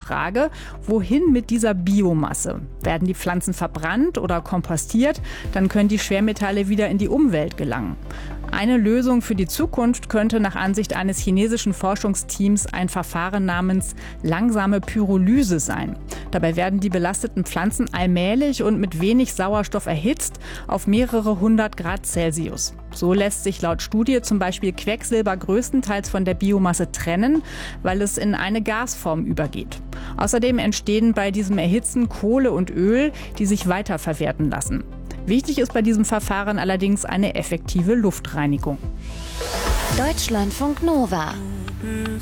Frage, wohin mit dieser Biomasse? Werden die Pflanzen verbrannt oder kompostiert? Dann können die Schwermetalle wieder in die Umwelt gelangen. Eine Lösung für die Zukunft könnte nach Ansicht eines chinesischen Forschungsteams ein Verfahren namens langsame Pyrolyse sein. Dabei werden die belasteten Pflanzen allmählich und mit wenig Sauerstoff erhitzt auf mehrere 100 Grad Celsius. So lässt sich laut Studie zum Beispiel Quecksilber größtenteils von der Biomasse trennen, weil es in eine Gasform übergeht. Außerdem entstehen bei diesem Erhitzen Kohle und Öl, die sich weiterverwerten lassen. Wichtig ist bei diesem Verfahren allerdings eine effektive Luftreinigung. Deutschlandfunk Nova